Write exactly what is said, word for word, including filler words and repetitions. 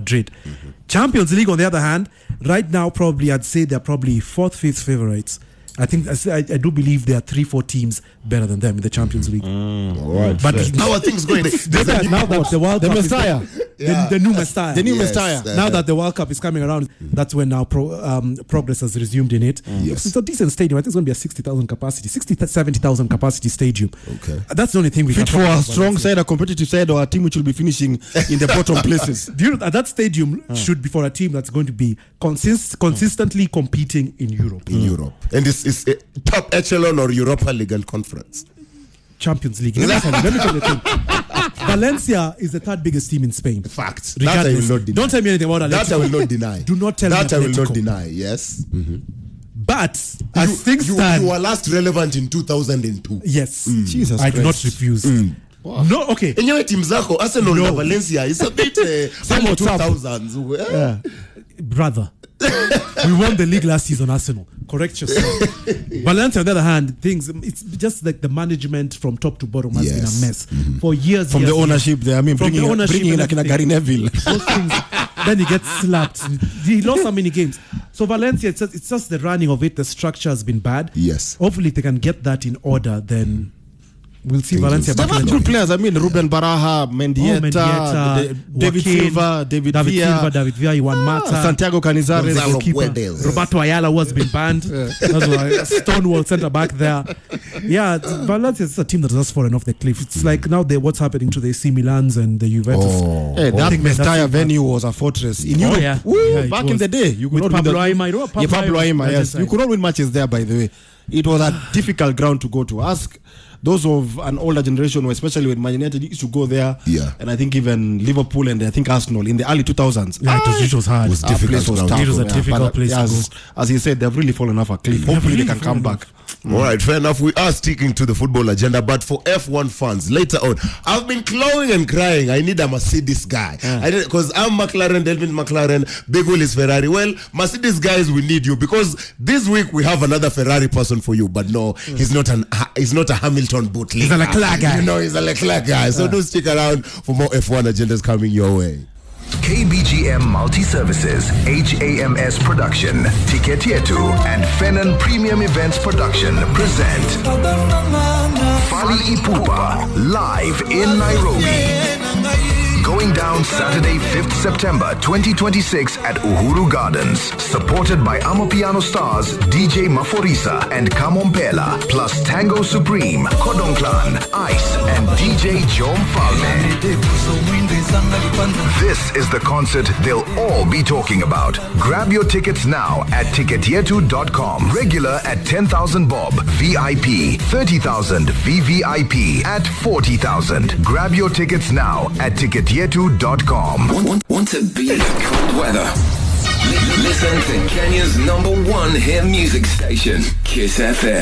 Madrid. Mm-hmm. Champions League, on the other hand, right now probably I'd say they're probably fourth, fifth favorites. I think I, I do believe there are three, four teams better than them in the Champions League. Mm, all right, but right. How are things going? Now that the World the Cup Messiah, is yeah. the, the new Messiah, the new yes, Messiah. The, now that the World Cup is coming around, mm. that's when now pro, um, progress has resumed in it. Mm. Yes. It's a decent stadium. I think it's going to be a sixty thousand capacity, sixty, seventy thousand capacity stadium. Okay, that's the only thing we fit can for a strong side, a competitive side, or a team which will be finishing in the bottom places. Do you know, that stadium mm. should be for a team that's going to be consist, consistently mm. competing in Europe. In mm. Europe, and this is a top echelon or Europa League and Conference. Champions League. Let me tell you, let me tell you the thing. Valencia is the third biggest team in Spain. Facts. That I will not deny. Don't tell me anything about Atletico. That I will not deny. Do not tell that me I will Atletico. not deny. Yes. Mm-hmm. But as you, things you, stand, you were last relevant in two thousand two. Yes. Mm. Jesus I Christ. do not refuse. Mm. Wow. No, okay. Anyway, team Zako, Arsenal no. Valencia is a bit uh, early two thousands. Yeah. Brother. We won the league last season, Arsenal. Correct yourself. Valencia, on the other hand, things it's just like the management from top to bottom has yes. been a mess mm-hmm. for years. From years, the ownership, there. I mean, bringing, the ownership bringing in like in a Gary Neville. Those things, then he gets slapped. He lost how many games? So Valencia, it's just, it's just the running of it. The structure has been bad. Yes. Hopefully, if they can get that in order, then. We'll see Valencia back in the good players. I mean, Ruben Baraja, Mendieta, oh, Mendieta David Joaquin, Silva, David, David Villa, Silva, David Villa, Iwan ah, Mata, Santiago Canizares, Guedes. Roberto Ayala, who has been banned. That's why Stonewall centre back there. Yeah, Valencia is a team that has just fallen off the cliff. It's like now the, what's happening to the A C Milans and the Juventus. Oh. Hey, that Mestalla venue was a fortress in oh, Europe. Yeah. Woo, yeah, back was. in the day, you could With not Pablo win Aima, you know, Pablo yeah, Pablo Aima, Aima, yes. You could not win matches there, by the way. It was a difficult ground to go to. Ask those of an older generation, especially when Man United used to go there, yeah. and I think even Liverpool and I think Arsenal in the early two thousands. Yeah, it was, it was hard. It was difficult. Was tough, it was a yeah. difficult but, place as, to go. As he said, they've really fallen off a cliff. They've Hopefully really they can come off. back. Mm. All right, fair enough. We are sticking to the football agenda, but for F one fans, later on, I've been clawing and crying. I need a Mercedes guy. Yeah. I Because I'm McLaren, Delvin McLaren, Big Will is Ferrari. Well, Mercedes guys, we need you because this week we have another Ferrari person for you, but no, mm. he's not an he's not a Hamilton bootlegger. He's a Leclerc guy. You know, he's a Leclerc guy. So yeah. do stick around for more F one agendas coming your way. K B G M Multi-Services, H A M S Production, Ticket Yetu, and Fennon Premium Events Production present Fali Ipupa live in Nairobi. Going down Saturday, fifth September twenty twenty-six at Uhuru Gardens. Supported by Amapiano stars D J Maforisa and Kamompela, plus Tango Supreme, Kodong Clan, Ice, and D J Jom Falme. This is the concert they'll all be talking about. Grab your tickets now at ticket yetu dot com. Regular at ten thousand bob, V I P thirty thousand, V V I P at forty thousand. Grab your tickets now at ticket yetu dot com. Want, want to be in cold weather? L- listen to Kenya's number one hit music station, Kiss F M.